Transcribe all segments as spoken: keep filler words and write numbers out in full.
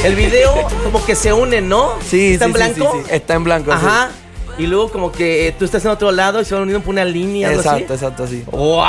El video como que se une, ¿no? Sí, ¿Está sí, en blanco? Sí, sí, sí. Está en blanco. Ajá. Sí. Y luego como que tú estás en otro lado y se van uniendo por una línea. Exacto, exacto, sí.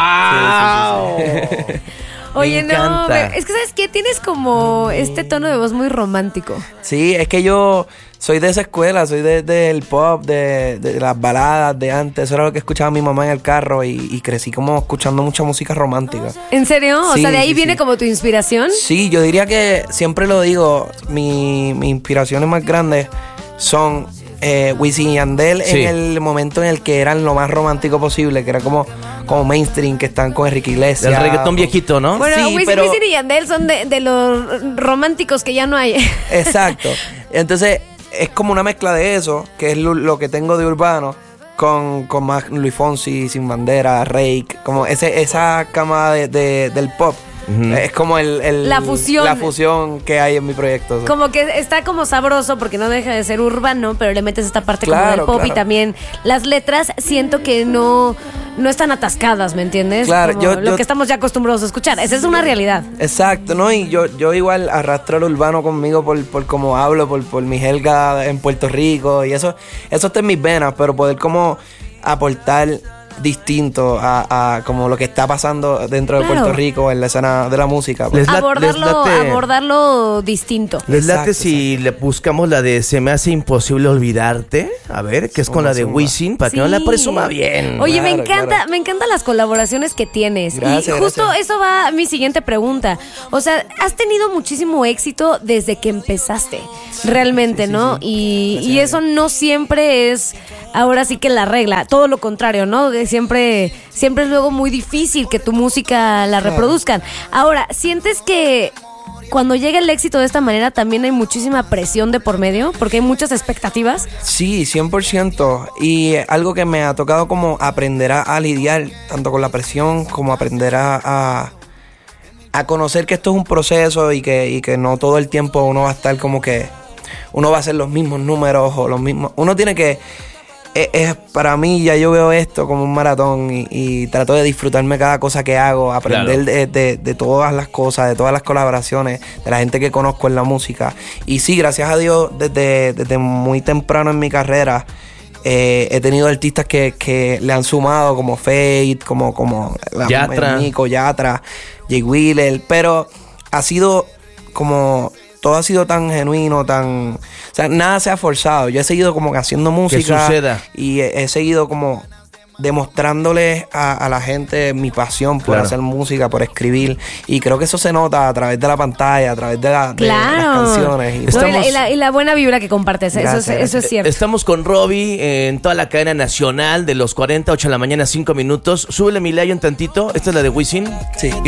¡Wow! Sí, sí, sí, sí. Oye, Me no, encanta. es que ¿sabes qué? Tienes como este tono de voz muy romántico. Sí, es que yo soy de esa escuela, soy de- del pop, de, de las baladas de antes. Eso era lo que escuchaba mi mamá en el carro y, y crecí como escuchando mucha música romántica. ¿En serio? O Sí, sea, ¿de ahí sí, viene sí. como tu inspiración? Sí, yo diría que siempre lo digo, mi, mis inspiraciones más grandes son eh, Wisin y Yandel Sí. en el momento en el que eran lo más romántico posible, que era como, como mainstream, que están con Enrique Iglesias. Del reggaetón viejito, ¿no? Bueno, Sí, Wisin, pero- Wisin y Yandel son de, de los románticos que ya no hay. Exacto. Entonces, es como una mezcla de eso, que es lo, lo que tengo de urbano, con, con más Luis Fonsi, Sin Bandera, Rake, como ese, esa cama de, de- del pop. Ujú. Es como el, el- La fusión. la fusión que hay en mi proyecto. Como que está como sabroso porque no deja de ser urbano, pero le metes esta parte como Claro, del pop claro. y también las letras siento que no, no están atascadas, ¿me entiendes? Claro, Como yo- lo yo- que estamos ya acostumbrados a escuchar. Esa es una realidad. Exacto, ¿no? Y yo, yo igual arrastro el urbano conmigo por, por cómo hablo, por, por mi jerga en Puerto Rico y eso, eso está en mis venas, pero poder como aportar distinto a, a como lo que está pasando dentro de Claro. Puerto Rico en la escena de la música. pues. Les la- Abordarlo, les late- abordarlo distinto. ¿Les late Exacto, si le buscamos la de Se me hace imposible olvidarte? A ver, que es con Zumba, la de zumba. Wisin, para que no la Sí. presuma bien. Oye, me Claro, encanta, claro. me encantan las colaboraciones que tienes. Gracias, y justo gracias. eso va a mi siguiente pregunta. O sea, has tenido muchísimo éxito desde que empezaste, realmente, sí, sí, ¿no? sí. Y, Gracias y a eso Dios. no siempre es ahora sí que la regla, todo lo contrario, ¿no? De siempre, siempre es luego muy difícil que tu música la Claro. reproduzcan. Ahora, ¿sientes que cuando llega el éxito de esta manera también hay muchísima presión de por medio? Porque hay muchas expectativas. Sí, cien por ciento. Y algo que me ha tocado como aprender a, a lidiar tanto con la presión como aprender a, a, a conocer que esto es un proceso y que, y que no todo el tiempo uno va a estar como que uno va a hacer los mismos números o los mismos. Uno tiene que... Es, es- para mí ya yo veo esto como un maratón y, y trato de disfrutarme cada cosa que hago, aprender Claro. de, de- de todas las cosas, de todas las colaboraciones, de la gente que conozco en la música. Y sí, gracias a Dios, desde, desde muy temprano en mi carrera, eh, he tenido artistas que, que le han sumado, como Fate, como, como la- Yatra. Nico, Yatra, Jay Wheeler, pero ha sido como... Todo ha sido tan genuino, tan... O sea, nada se ha forzado. Yo he seguido como que haciendo música. suceda. Y he, he seguido como demostrándoles a, a la gente mi pasión por Claro. hacer música, por escribir. Y creo que eso se nota a través de la pantalla, a través de, la- de Claro. las canciones. Y No, y, Estamos- la, y la- y la buena vibra que compartes, eso, Gracias, es, eso es cierto. Estamos con Robbie en toda la cadena nacional de los cuarenta, ocho de la mañana, cinco minutos. Súbele mi Lion tantito. Esta es la de Wisin. Sí.